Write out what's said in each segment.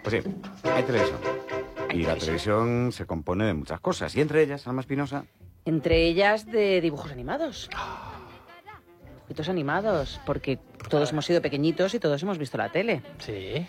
Pues sí, hay televisión. Y la televisión se compone de muchas cosas. Y entre ellas, Alma Espinosa... Entre ellas de dibujos animados. Dibujitos animados, porque todos hemos sido pequeñitos y todos hemos visto la tele. Sí.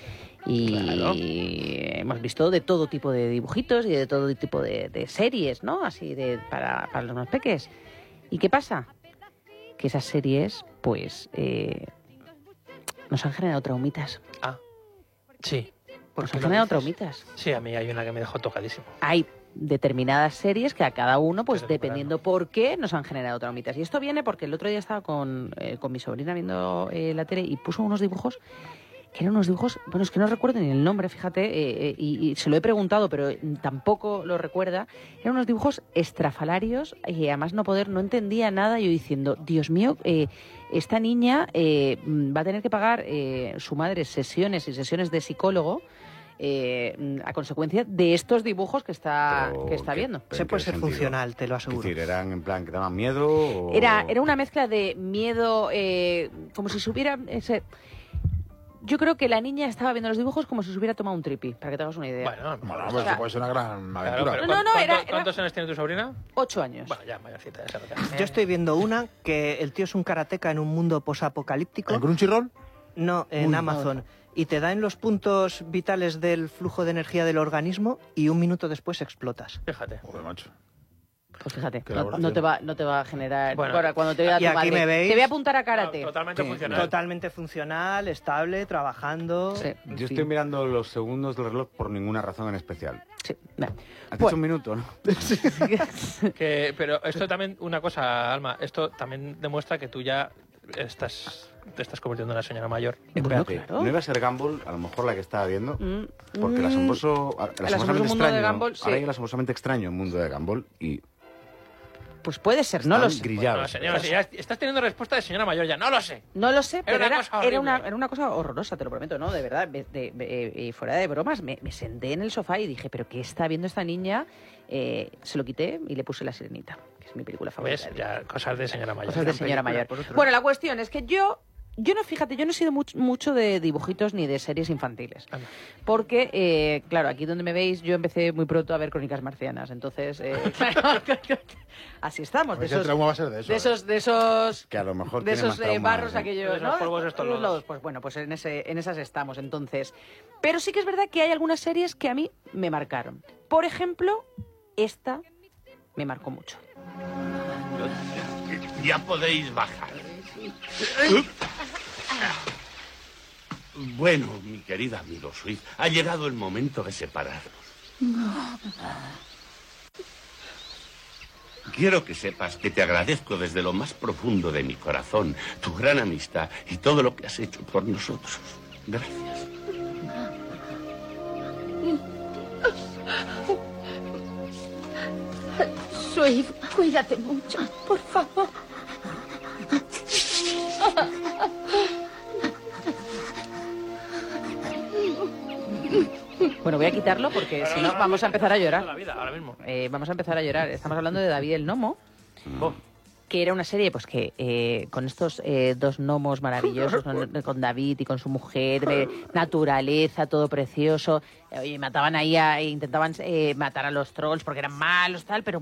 Y hemos visto de todo tipo de dibujitos y de todo tipo de series, ¿no? Así para los más peques. ¿Y qué pasa? Que esas series, pues, nos han generado traumitas. Ah, sí. Nos han generado traumitas. Sí, a mí hay una que me dejó tocadísimo. Hay determinadas series que a cada uno, pues Pero dependiendo por qué, nos han generado traumitas. Y esto viene porque el otro día estaba con mi sobrina viendo la tele y puso unos dibujos que eran unos dibujos, bueno, es que no recuerdo ni el nombre, fíjate, y se lo he preguntado, pero tampoco lo recuerda. Eran unos dibujos estrafalarios y además no entendía nada. Yo diciendo, Dios mío, esta niña va a tener que pagar su madre sesiones y sesiones de psicólogo a consecuencia de estos dibujos que está viendo. Se puede ser funcional, te lo aseguro. Es decir, ¿eran en plan que daban miedo? O... Era una mezcla de miedo, como si se hubiera... Yo creo que la niña estaba viendo los dibujos como si se hubiera tomado un tripi, para que te hagas una idea. Bueno, pues eso puede ser una gran aventura. Claro, No, ¿cuántos años tiene tu sobrina? 8 años. Bueno, ya mayorcita, ya se Yo estoy viendo una que el tío es un karateca en un mundo posapocalíptico. ¿En Crunchyroll? No, en Amazon. Y te da en los puntos vitales del flujo de energía del organismo y un minuto después explotas. Fíjate. Joder, macho. Pues fíjate, Qué no te va a generar... Bueno, ahora, cuando te vea y tu aquí madre, me veis. te voy a apuntar a karate. Totalmente Sí, funcional. totalmente funcional, estable, trabajando. Sí, Yo estoy mirando los segundos del reloj por ninguna razón en especial. sí. Vale. Has Pues- dicho un minuto, ¿no? Pero esto también, una cosa, Alma, esto también demuestra que tú ya te estás convirtiendo en una señora mayor. Espérate, claro. ¿no iba a ser Gumball a lo mejor la que estaba viendo? Porque el asombrosamente mundo de extraño... Gumball, sí. Ahora hay el asombrosamente extraño mundo de Gumball y... Pues puede ser, no lo están sé. grillados. No, señora, si ya estás teniendo respuesta de señora mayor ya, no lo sé. No lo sé, pero una cosa horrible. era una cosa horrorosa, te lo prometo, ¿no? De verdad, fuera de bromas, me senté en el sofá y dije, ¿pero qué está viendo esta niña? Se lo quité y le puse La Sirenita, que es mi película favorita. ¿Ves? Ya, cosas de señora mayor. Cosas de señora mayor. por otro. Bueno, la cuestión es que yo no he sido mucho de dibujitos ni de series infantiles. Anda. Porque, claro, aquí donde me veis, yo empecé muy pronto a ver Crónicas Marcianas. Entonces, claro, así estamos. Pues el trauma va a ser de eso. De esos Que a lo mejor de tiene esos más trauma, barros ¿no? aquellos, De esos ¿no? polvos estos Los lodos. Pues bueno, pues en esas estamos, entonces. Pero sí que es verdad que hay algunas series que a mí me marcaron. Por ejemplo, esta me marcó mucho. Ya podéis bajar. Bueno, mi querida amigo Swift, ha llegado el momento de separarnos. Quiero que sepas que te agradezco desde lo más profundo de mi corazón tu gran amistad y todo lo que has hecho por nosotros. Gracias. Swift, cuídate mucho, por favor. Bueno, voy a quitarlo porque si no vamos a empezar a llorar. La vida, ahora mismo. Vamos a empezar a llorar. Estamos hablando de David el Gnomo, Oh, que era una serie pues que con estos dos gnomos maravillosos, con David y con su mujer, naturaleza, todo precioso, mataban ahí, intentaban matar a los trolls porque eran malos, tal, pero